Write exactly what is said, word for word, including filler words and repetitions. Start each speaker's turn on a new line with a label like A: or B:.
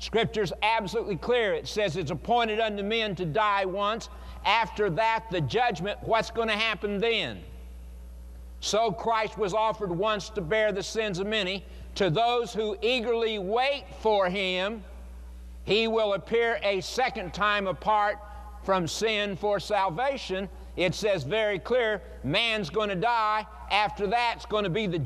A: Scripture's absolutely clear. It says it's appointed unto men to die once. After that, the judgment. What's going to happen then? So Christ was offered once to bear the sins of many. To those who eagerly wait for Him, He will appear a second time apart from sin for salvation. It says very clear, man's going to die. After that, it's going to be the